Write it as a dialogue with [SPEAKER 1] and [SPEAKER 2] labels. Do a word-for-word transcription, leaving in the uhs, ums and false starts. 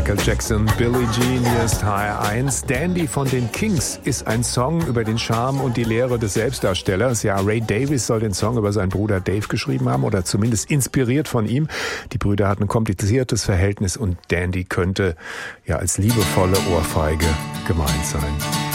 [SPEAKER 1] Michael Jackson, Billie Jean, hier ist H R eins. Dandy von den Kings ist ein Song über den Charme und die Lehre des Selbstdarstellers. Ja, Ray Davies soll den Song über seinen Bruder Dave geschrieben haben oder zumindest inspiriert von ihm. Die Brüder hatten ein kompliziertes Verhältnis und Dandy könnte ja als liebevolle Ohrfeige gemeint sein.